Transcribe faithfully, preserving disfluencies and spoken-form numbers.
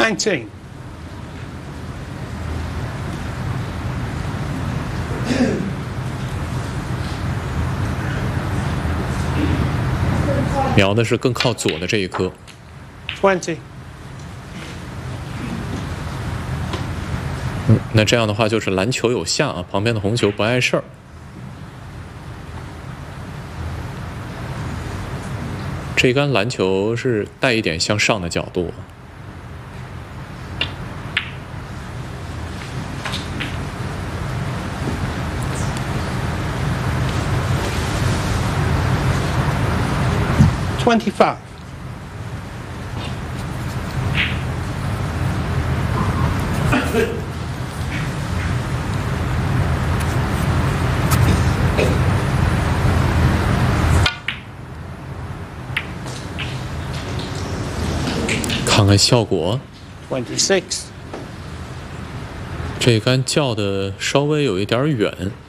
nineteen. .瞄的是更靠左的这一颗。 twenty. 嗯，那这样的话就是蓝球有下啊，旁边的红球不碍事儿。这一杆蓝球是带一点向上的角度。 twenty-five. 看看效果。 twenty-six. 这杆叫的稍微有一点远。